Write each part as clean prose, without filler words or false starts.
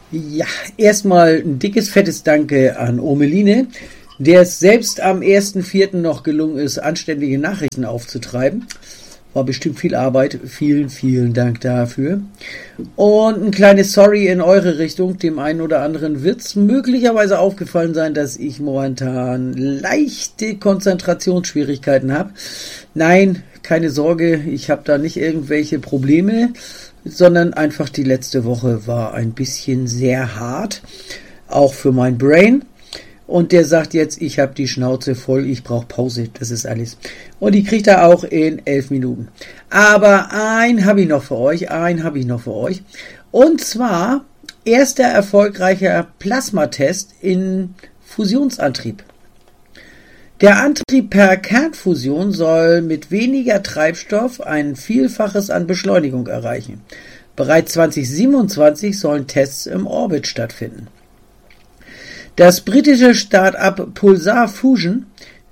Ja, erstmal ein dickes, fettes Danke an Omeline, der es selbst am 1.4. noch gelungen ist, anständige Nachrichten aufzutreiben. War bestimmt viel Arbeit. Vielen, vielen Dank dafür. Und ein kleines Sorry in eure Richtung. Dem einen oder anderen wird es möglicherweise aufgefallen sein, dass ich momentan leichte Konzentrationsschwierigkeiten habe. Nein, keine Sorge, ich habe da nicht irgendwelche Probleme, sondern einfach die letzte Woche war ein bisschen sehr hart, auch für mein Brain. Und der sagt jetzt, ich habe die Schnauze voll, ich brauche Pause, das ist alles. Und die kriegt er auch in 11 Minuten. Aber einen habe ich noch für euch. Und zwar erster erfolgreicher Plasmatest in Fusionsantrieb. Der Antrieb per Kernfusion soll mit weniger Treibstoff ein Vielfaches an Beschleunigung erreichen. Bereits 2027 sollen Tests im Orbit stattfinden. Das britische Start-up Pulsar Fusion,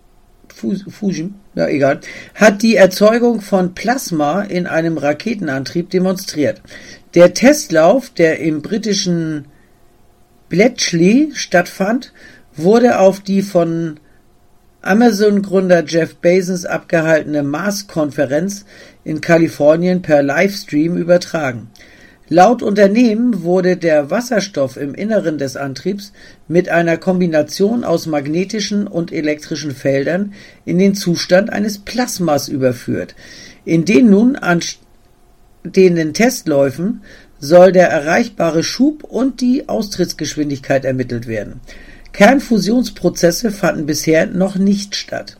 hat die Erzeugung von Plasma in einem Raketenantrieb demonstriert. Der Testlauf, der im britischen Bletchley stattfand, wurde auf die von Amazon-Gründer Jeff Bezos abgehaltene Mars-Konferenz in Kalifornien per Livestream übertragen. Laut Unternehmen wurde der Wasserstoff im Inneren des Antriebs mit einer Kombination aus magnetischen und elektrischen Feldern in den Zustand eines Plasmas überführt. In den nun anstehenden Testläufen soll der erreichbare Schub und die Austrittsgeschwindigkeit ermittelt werden. Kernfusionsprozesse fanden bisher noch nicht statt.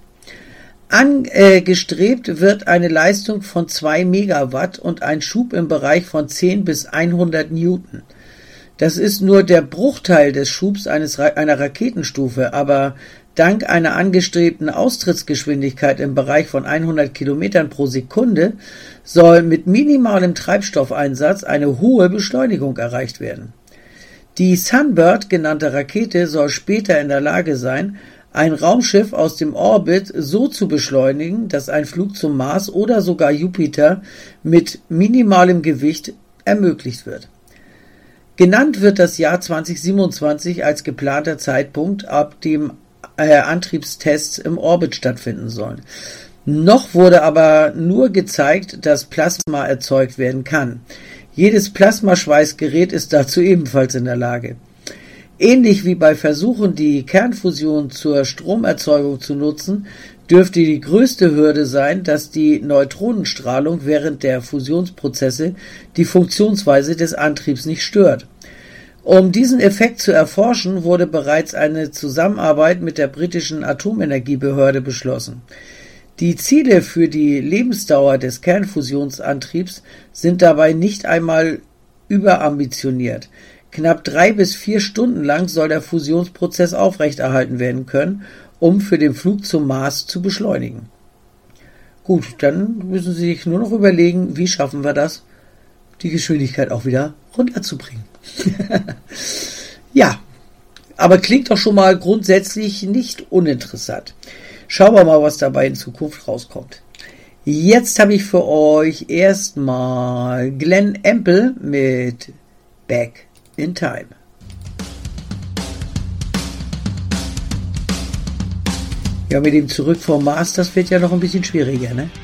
Angestrebt wird eine Leistung von 2 Megawatt und ein Schub im Bereich von 10 bis 100 Newton. Das ist nur der Bruchteil des Schubs einer Raketenstufe, aber dank einer angestrebten Austrittsgeschwindigkeit im Bereich von 100 Kilometern pro Sekunde soll mit minimalem Treibstoffeinsatz eine hohe Beschleunigung erreicht werden. Die Sunbird genannte Rakete soll später in der Lage sein, ein Raumschiff aus dem Orbit so zu beschleunigen, dass ein Flug zum Mars oder sogar Jupiter mit minimalem Gewicht ermöglicht wird. Genannt wird das Jahr 2027 als geplanter Zeitpunkt, ab dem Antriebstests im Orbit stattfinden sollen. Noch wurde aber nur gezeigt, dass Plasma erzeugt werden kann. Jedes Plasmaschweißgerät ist dazu ebenfalls in der Lage. Ähnlich wie bei Versuchen, die Kernfusion zur Stromerzeugung zu nutzen, dürfte die größte Hürde sein, dass die Neutronenstrahlung während der Fusionsprozesse die Funktionsweise des Antriebs nicht stört. Um diesen Effekt zu erforschen, wurde bereits eine Zusammenarbeit mit der britischen Atomenergiebehörde beschlossen. Die Ziele für die Lebensdauer des Kernfusionsantriebs sind dabei nicht einmal überambitioniert. Knapp 3 bis 4 Stunden lang soll der Fusionsprozess aufrechterhalten werden können, um für den Flug zum Mars zu beschleunigen. Gut, dann müssen Sie sich nur noch überlegen, wie schaffen wir das, die Geschwindigkeit auch wieder runterzubringen. Ja, aber klingt doch schon mal grundsätzlich nicht uninteressant. Schauen wir mal, was dabei in Zukunft rauskommt. Jetzt habe ich für euch erstmal Glenn Empel mit Back in Time. Ja, mit dem Zurück vom Mars, das wird ja noch ein bisschen schwieriger, ne?